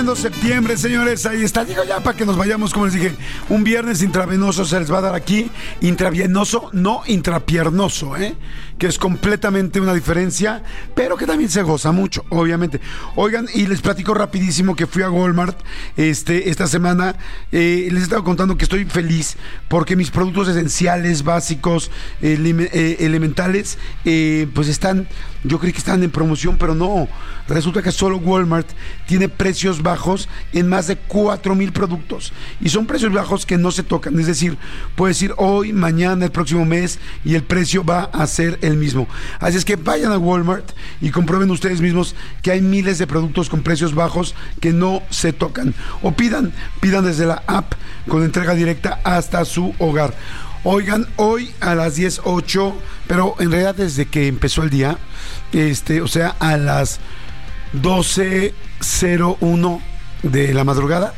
Iniciando septiembre, señores, ahí está. Digo ya para que nos vayamos, como les dije, un viernes intravenoso se les va a dar aquí. Intravenoso, no intrapiernoso, que es completamente una diferencia, pero que también se goza mucho, obviamente. Oigan, y les platico rapidísimo que fui a Walmart esta semana. Les estaba contando que estoy feliz porque mis productos esenciales, básicos, elementales, pues están, yo creí que estaban en promoción, pero no. Resulta que solo Walmart tiene precios bajos en más de 4,000 productos. Y son precios bajos que no se tocan. Es decir, puedes ir hoy, mañana, el próximo mes y el precio va a ser el mismo. Así es que vayan a Walmart y comprueben ustedes mismos que hay miles de productos con precios bajos que no se tocan. O pidan desde la app con entrega directa hasta su hogar. Oigan, hoy a las 10:08, pero en realidad desde que empezó el día, o sea, a las 12:01 de la madrugada,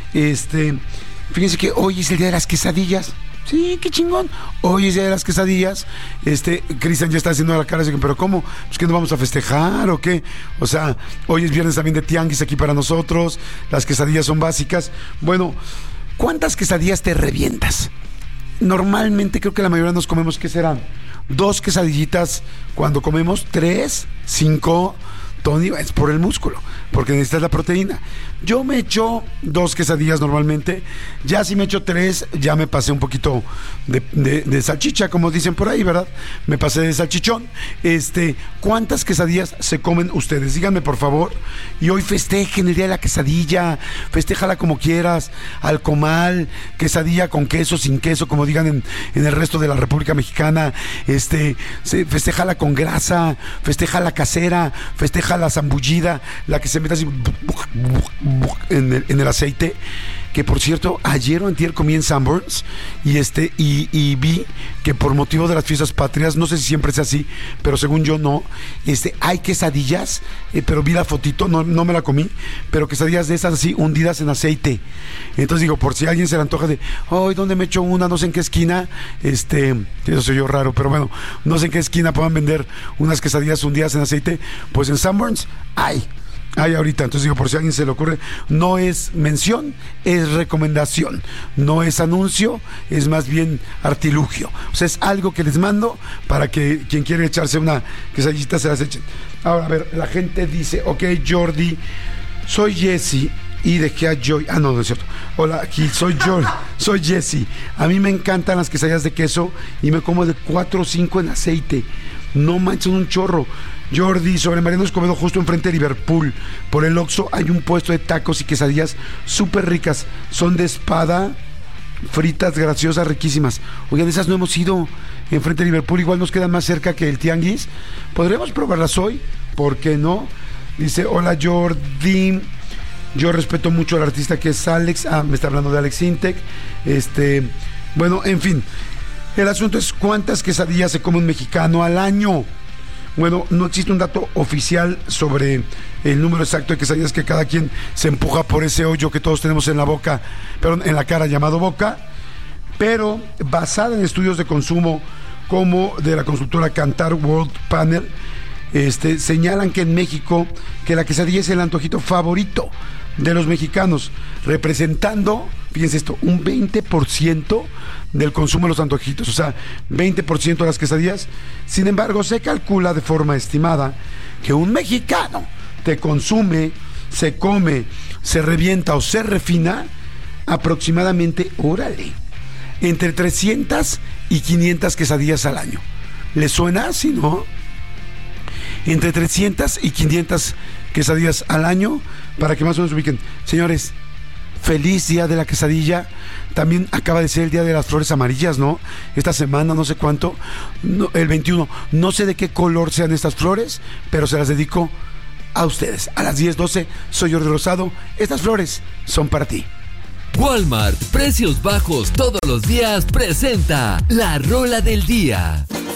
fíjense que hoy es el día de las quesadillas. Sí, qué chingón. Hoy es día de las quesadillas. Cristian ya está haciendo la cara así que, pero ¿cómo? Pues que no vamos a festejar o qué. O sea, hoy es viernes también de tianguis aquí para nosotros. Las quesadillas son básicas. Bueno, ¿cuántas quesadillas te revientas? Normalmente creo que la mayoría nos comemos, ¿qué serán? 2 quesadillitas cuando comemos, 3, 5. Tony, es por el músculo, porque necesitas la proteína. Yo me echo 2 quesadillas normalmente. Ya si me echo 3, ya me pasé un poquito de salchicha, como dicen por ahí, ¿verdad? Me pasé de salchichón. ¿Cuántas quesadillas se comen ustedes? Díganme, por favor. Y hoy festejen el día de la quesadilla. Festéjala como quieras. Al comal, quesadilla con queso, sin queso, como digan en el resto de la República Mexicana. Festéjala con grasa. Festéjala casera. Festéjala la zambullida, la que se mete así en el aceite. Que por cierto, ayer o antier comí en Sanborns y vi que por motivo de las fiestas patrias, no sé si siempre es así, pero según yo no, hay quesadillas, pero vi la fotito, no me la comí, pero quesadillas de esas así hundidas en aceite. Entonces digo, por si a alguien se le antoja de, hoy ¿dónde me echo una? No sé en qué esquina, eso soy yo raro, pero bueno, no sé en qué esquina puedan vender unas quesadillas hundidas en aceite. Pues en Sanborns hay ahorita. Entonces digo, por si a alguien se le ocurre, no es mención, es recomendación, no es anuncio, es más bien artilugio. O sea, es algo que les mando para que quien quiere echarse una quesadillita se las echen. Ahora, a ver, la gente dice, ok, Jordi, soy Jesse y dejé a Joy. No es cierto. Hola, aquí soy Jordi, soy Jesse. A mí me encantan las quesadillas de queso y me como de 4 o 5 en aceite. No manches, un chorro. Jordi, sobre Mariano Escobedo, justo enfrente de Liverpool, por el Oxxo, hay un puesto de tacos y quesadillas súper ricas. Son de espada, fritas, graciosas, riquísimas. Oigan, esas no hemos ido enfrente de Liverpool, igual nos quedan más cerca que el tianguis. ¿Podremos probarlas hoy? ¿Por qué no? Dice, hola Jordi, yo respeto mucho al artista que es Alex. Me está hablando de Alex Intec. Bueno, en fin, el asunto es cuántas quesadillas se come un mexicano al año. Bueno, no existe un dato oficial sobre el número exacto de quesadillas que cada quien se empuja por ese hoyo que todos tenemos en la boca, perdón, en la cara, llamado boca, pero basada en estudios de consumo como de la consultora Kantar World Panel, señalan que en México que la quesadilla es el antojito favorito de los mexicanos, representando, fíjense esto, un 20% del consumo de los antojitos, o sea, 20% de las quesadillas. Sin embargo, se calcula de forma estimada que un mexicano te consume, se come, se revienta o se refina aproximadamente, órale, entre 300 y 500 quesadillas al año. ¿Les suena así, no? Entre 300 y 500 quesadillas al año, para que más o menos ubiquen. Señores, feliz día de la quesadilla. También acaba de ser el día de las flores amarillas, ¿no? Esta semana, no sé cuánto, el 21. No sé de qué color sean estas flores, pero se las dedico a ustedes. A las 10:12, soy Jordi Rosado. Estas flores son para ti. Walmart, precios bajos todos los días, presenta la rola del día.